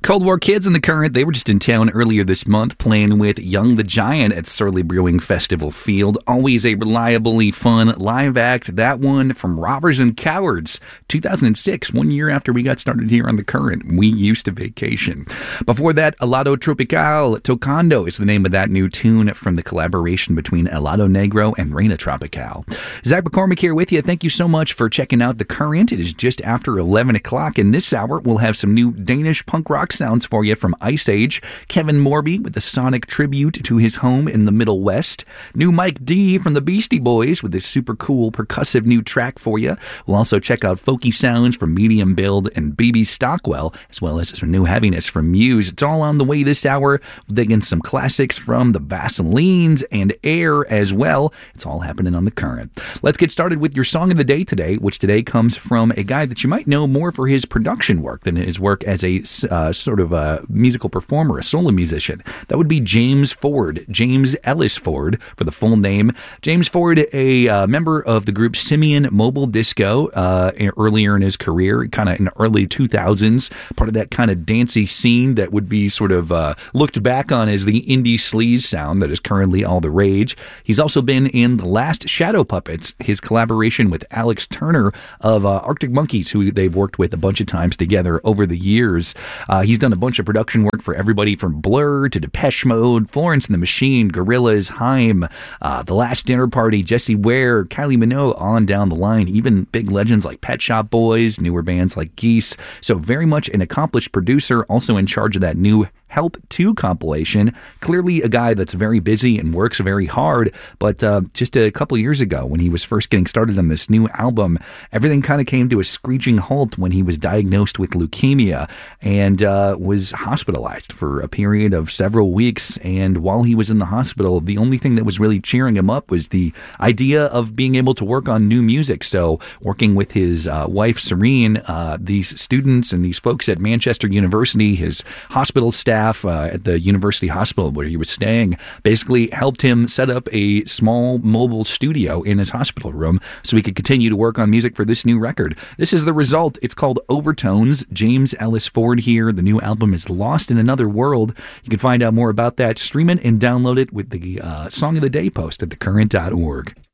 Cold War Kids in the Current, they were just in town earlier this month playing with Young the Giant at Surly Brewing Festival Field. Always a reliably fun live act. That one from Robbers and Cowards, 2006, 1 year after we got started here on the Current. We used to vacation. Before that, Helado Tropical, Tocando is the name of that new tune from the collaboration between Helado Negro and Reina Tropical. Zach McCormick here with you. Thank you so much for checking out the Current. It is just after 11 o'clock, and this hour we'll have some new Danish punk rock sounds for you from Ice Age, Kevin Morby with a sonic tribute to his home in the Middle West, new Mike D from the Beastie Boys with this super cool percussive new track for you. We'll also check out folky sounds from Medium Build and BB Stockwell, as well as some new heaviness from Muse. It's all on the way this hour. We'll dig in some classics from the Vaselines and Air as well. It's all happening on the Current. Let's get started with your song of the day today, which today comes from a guy that you might know more for his production work than his work as a sort of a musical performer, a solo musician. That would be James Ford, James Ellis Ford for the full name. James Ford, a member of the group Simian Mobile Disco earlier in his career, kind of in the early 2000s, part of that kind of dancey scene that would be sort of looked back on as the indie sleaze sound that is currently all the rage. He's also been in The Last Shadow Puppets, his collaboration with Alex Turner of Arctic Monkeys, who they've worked with a bunch of times together over the years. He's done a bunch of production work for everybody from Blur to Depeche Mode, Florence and the Machine, Gorillaz, Haim, The Last Dinner Party, Jessie Ware, Kylie Minogue, on down the line, even big legends like Pet Shop Boys, newer bands like Geese. So very much an accomplished producer, also in charge of that new Help 2 compilation. Clearly a guy that's very busy and works very hard, but just a couple years ago when he was first getting started on this new album, everything kind of came to a screeching halt when he was diagnosed with leukemia and was hospitalized for a period of several weeks. And while he was in the hospital, the only thing that was really cheering him up was the idea of being able to work on new music. So working with his wife, Serene, these students and these folks at Manchester University, his hospital staff, at the university hospital where he was staying, basically helped him set up a small mobile studio in his hospital room so he could continue to work on music for this new record. This is the result. It's called Overtones. James Ellis Ford here. The new album is Lost in Another World. You can find out more about that, stream it and download it with the Song of the Day post at thecurrent.org.